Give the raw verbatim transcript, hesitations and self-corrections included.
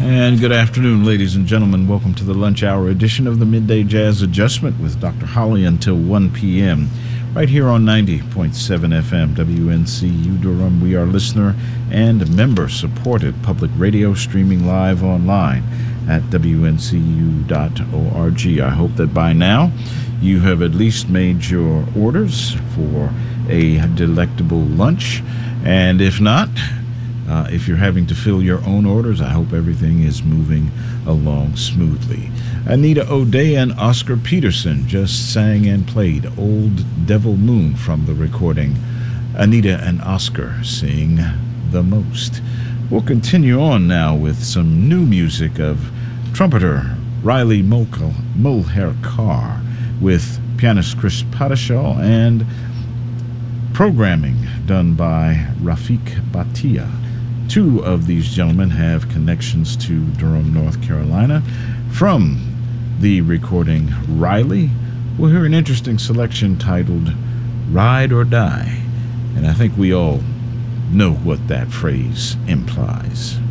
And good afternoon, ladies and gentlemen. Welcome to the lunch hour edition of the Midday Jazz Adjustment with Doctor Holly until one p.m. right here on ninety point seven F M W N C U Durham. We are listener and member supported public radio, streaming live online at W N C U dot org. I hope that by now you have at least made your orders for a delectable lunch, and if not, Uh, if you're having to fill your own orders, I hope everything is moving along smoothly. Anita O'Day and Oscar Peterson just sang and played Old Devil Moon from the recording. Anita and Oscar sing the most. We'll continue on now with some new music of trumpeter Riley Mulcahy, Mulher Carr with pianist Chris Padishaw and programming done by Rafik Bhatia. Two of these gentlemen have connections to Durham, North Carolina. From the recording Riley, we'll hear an interesting selection titled Ride or Die, and I think we all know what that phrase implies.